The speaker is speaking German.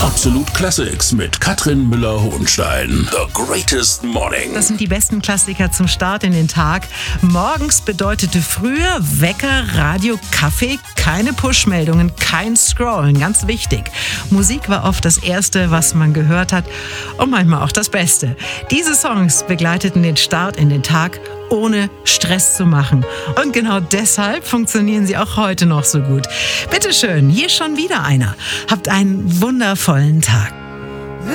Absolut Classics mit Katrin Müller-Hohenstein. The Greatest Morning. Das sind die besten Klassiker zum Start in den Tag. Morgens bedeutete früher Wecker, Radio, Kaffee, keine Push-Meldungen, kein Scrollen. Ganz wichtig. Musik war oft das Erste, was man gehört hat und manchmal auch das Beste. Diese Songs begleiteten den Start in den Tag, ohne Stress zu machen. Und genau deshalb funktionieren sie auch heute noch so gut. Bitteschön, hier schon wieder einer. Habt einen wundervollen Tag.